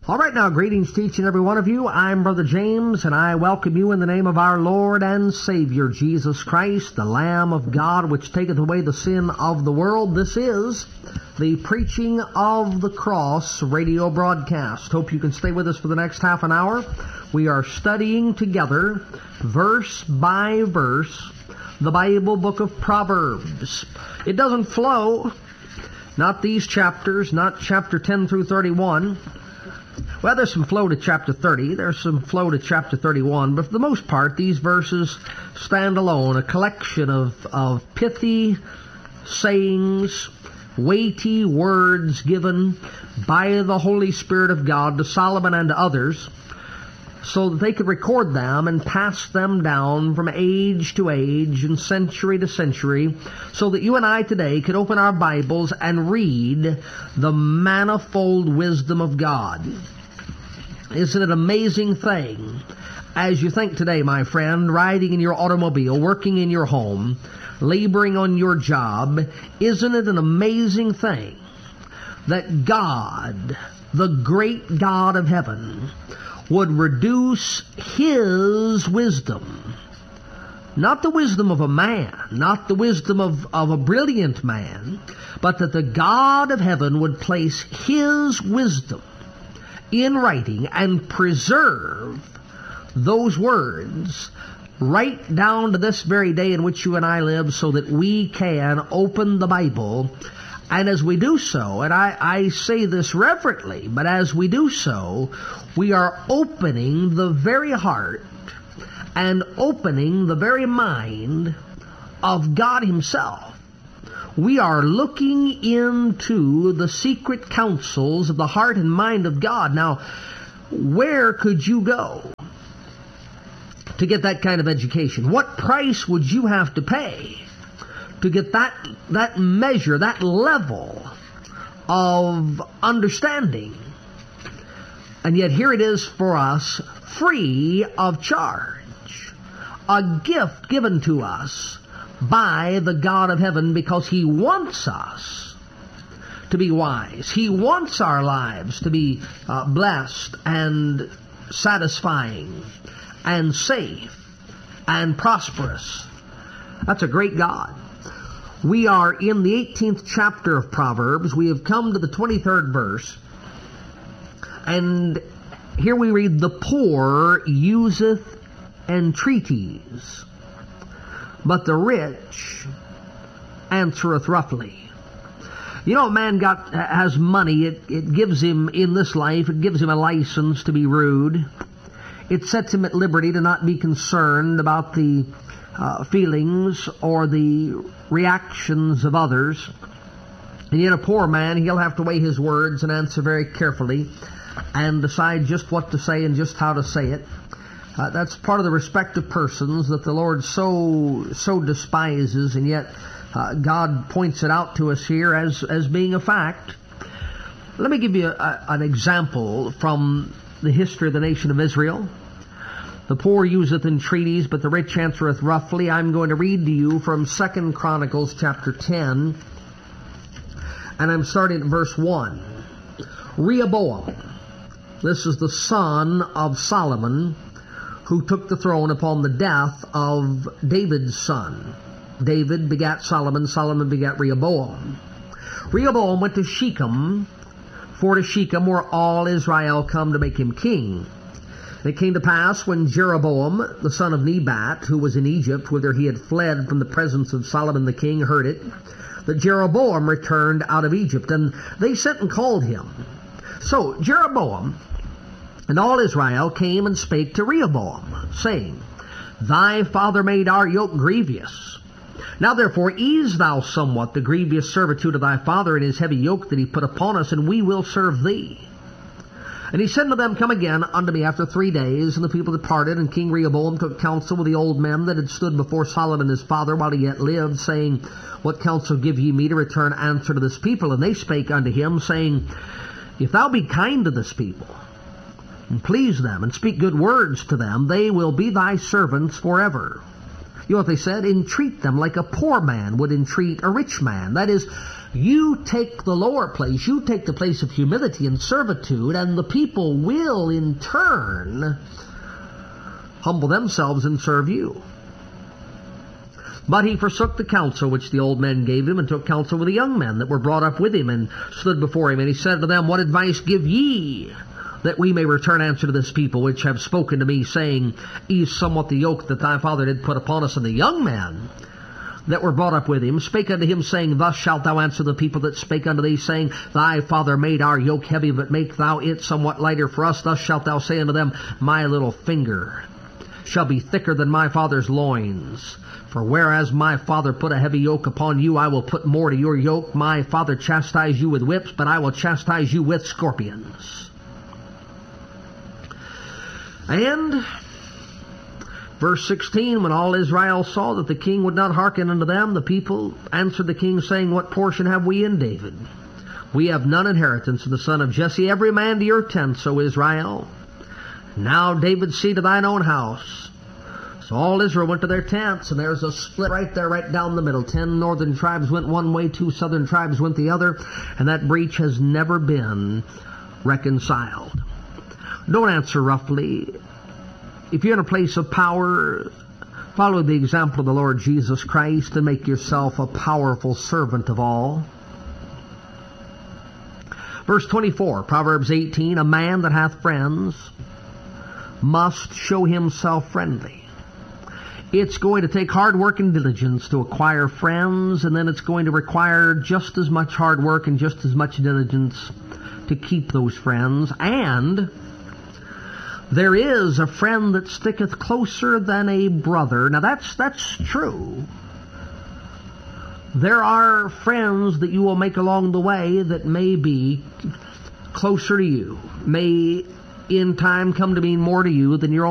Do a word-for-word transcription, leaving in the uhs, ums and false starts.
All right, now, greetings to each and every one of you. I'm Brother James, and I welcome you in the name of our Lord and Savior, Jesus Christ, the Lamb of God, which taketh away the sin of the world. This is the Preaching of the Cross radio broadcast. Hope you can stay with us for the next half an hour. We are studying together, verse by verse, the Bible book of Proverbs. It doesn't flow, not these chapters, not chapter ten through thirty-one. Well, there's some flow to chapter thirty, there's some flow to chapter thirty-one, but for the most part, these verses stand alone, a collection of, of pithy sayings, weighty words given by the Holy Spirit of God to Solomon and to others, so that they could record them and pass them down from age to age and century to century, so that you and I today could open our Bibles and read the manifold wisdom of God. Isn't it an amazing thing, as you think today, my friend, riding in your automobile, working in your home, laboring on your job, isn't it an amazing thing that God, the great God of heaven, would reduce His wisdom, not the wisdom of a man, not the wisdom of, of a brilliant man, but that the God of heaven would place His wisdom in writing and preserve those words right down to this very day in which you and I live, so that we can open the Bible. And as we do so, and I, I say this reverently, but as we do so, we are opening the very heart and opening the very mind of God Himself. We are looking into the secret counsels of the heart and mind of God. Now, where could you go to get that kind of education? What price would you have to pay to get that that measure, that level of understanding? And yet here it is for us, free of charge, a gift given to us by the God of heaven, because He wants us to be wise. He wants our lives to be uh, blessed and satisfying and safe and prosperous. That's a great God. We are in the eighteenth chapter of Proverbs. We have come to the twenty-third verse. And here we read, "The poor useth entreaties, but the rich answereth roughly." You know, a man got has money. It, it gives him, in this life, it gives him a license to be rude. It sets him at liberty to not be concerned about the uh, feelings or the reactions of others. And yet a poor man, he'll have to weigh his words and answer very carefully and decide just what to say and just how to say it. Uh, that's part of the respect of persons that the Lord so so despises, and yet uh, God points it out to us here as, as being a fact. Let me give you a, an example from the history of the nation of Israel. "The poor useth entreaties, but the rich answereth roughly." I'm going to read to you from Second Chronicles chapter ten, and I'm starting at verse one. "Rehoboam," this is the son of Solomon, who took the throne upon the death of David's son. David begat Solomon, Solomon begat Rehoboam. "Rehoboam went to Shechem, for to Shechem were all Israel come to make him king. And it came to pass, when Jeroboam, the son of Nebat, who was in Egypt, whither he had fled from the presence of Solomon the king, heard it, that Jeroboam returned out of Egypt. And they sent and called him. So Jeroboam and all Israel came and spake to Rehoboam, saying, Thy father made our yoke grievous. Now therefore ease thou somewhat the grievous servitude of thy father and his heavy yoke that he put upon us, and we will serve thee. And he said unto them, Come again unto me after three days. And the people departed, and King Rehoboam took counsel with the old men that had stood before Solomon his father while he yet lived, saying, What counsel give ye me to return answer to this people? And they spake unto him, saying, If thou be kind to this people, and please them, and speak good words to them, they will be thy servants forever. You know what they said? Entreat them like a poor man would entreat a rich man. That is, you take the lower place, you take the place of humility and servitude, and the people will in turn humble themselves and serve you. But he forsook the counsel which the old men gave him, and took counsel with the young men that were brought up with him, and stood before him. And he said to them, What advice give ye, that we may return answer to this people, which have spoken to me, saying, Ease somewhat the yoke that thy father did put upon us? And the young men that were brought up with him spake unto him, saying, Thus shalt thou answer the people that spake unto thee, saying, Thy father made our yoke heavy, but make thou it somewhat lighter for us. Thus shalt thou say unto them, My little finger shall be thicker than my father's loins. For whereas my father put a heavy yoke upon you, I will put more to your yoke. My father chastised you with whips, but I will chastise you with scorpions. And verse sixteen, when all Israel saw that the king would not hearken unto them, the people answered the king, saying, What portion have we in David? We have none inheritance in the son of Jesse. Every man to your tents, O Israel. Now, David, see to thine own house. So all Israel went to their tents, and there's a split right there, right down the middle. Ten northern tribes went one way, two southern tribes went the other, and that breach has never been reconciled. Don't answer roughly. If you're in a place of power, follow the example of the Lord Jesus Christ and make yourself a powerful servant of all. Verse twenty-four, Proverbs eighteen, A man that hath friends must show himself friendly. It's going to take hard work and diligence to acquire friends, and then it's going to require just as much hard work and just as much diligence to keep those friends. And there is a friend that sticketh closer than a brother. Now that's that's true. There are friends that you will make along the way that may be closer to you, may in time come to mean more to you than your own